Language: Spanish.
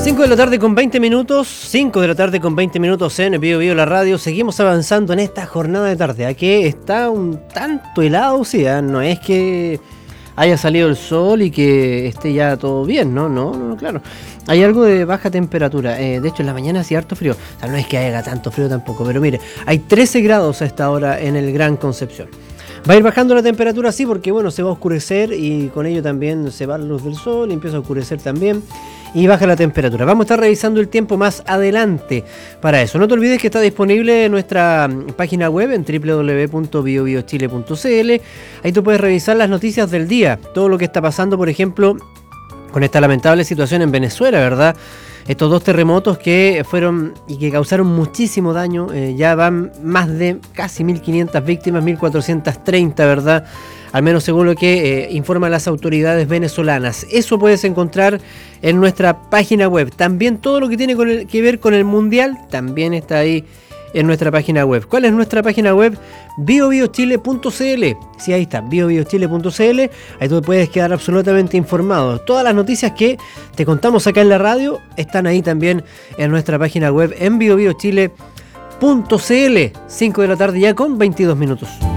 5 de la tarde con 20 minutos, 5 de la tarde con 20 minutos en Bio Bio la radio. Seguimos avanzando en esta jornada de tarde. Aquí está un tanto helado, sí, no es que haya salido el sol y que esté ya todo bien, no, claro. Hay algo de baja temperatura, de hecho en la mañana hacía harto frío, o sea, no es que haya tanto frío tampoco, pero mire, hay 13 grados a esta hora en el Gran Concepción. Va a ir bajando la temperatura, sí, porque bueno, se va a oscurecer y con ello también se va la luz del sol y empieza a oscurecer también y baja la temperatura. Vamos a estar revisando el tiempo más adelante para eso. No te olvides que está disponible en nuestra página web en www.biobiochile.cl. Ahí tú puedes revisar las noticias del día, todo lo que está pasando, por ejemplo, con esta lamentable situación en Venezuela, ¿verdad? Estos dos terremotos que fueron y que causaron muchísimo daño, ya van más de casi 1.500 víctimas, 1.430, ¿verdad? Al menos según lo que informan las autoridades venezolanas. Eso puedes encontrar en nuestra página web. También todo lo que tiene que ver con el Mundial también está ahí en nuestra página web. ¿Cuál es nuestra página web? biobiochile.cl. Sí, ahí está, biobiochile.cl. Ahí tú puedes quedar absolutamente informado. Todas las noticias que te contamos acá en la radio están ahí también en nuestra página web en biobiochile.cl. 5 de la tarde ya con 22 minutos.